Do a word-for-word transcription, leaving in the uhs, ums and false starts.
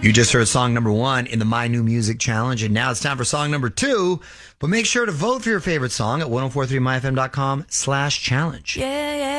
You just heard song number one in the My New Music Challenge, and now it's time for song number two. But make sure to vote for your favorite song at ten forty-three my f m dot com slash challenge. Yeah, yeah.